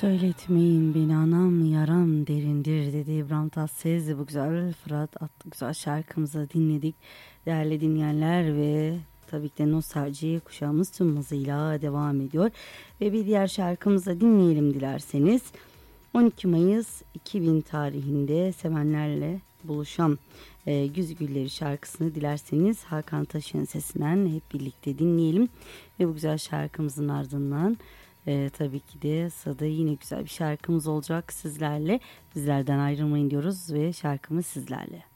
Söyletmeyin beni anam yaram derindir dedi İbrahim Tatlıses. Bu güzel Fırat adlı güzel şarkımızı dinledik. Değerli dinleyenler ve tabii ki de nostalji kuşağımız tüm hızıyla devam ediyor. Ve bir diğer şarkımızı dinleyelim dilerseniz. 12 Mayıs 2000 tarihinde sevenlerle buluşan Güz Gülleri şarkısını dilerseniz Hakan Taş'ın sesinden hep birlikte dinleyelim. Ve bu güzel şarkımızın ardından tabii ki de sırada yine güzel bir şarkımız olacak sizlerle. Bizlerden ayrılmayın diyoruz ve şarkımız sizlerle.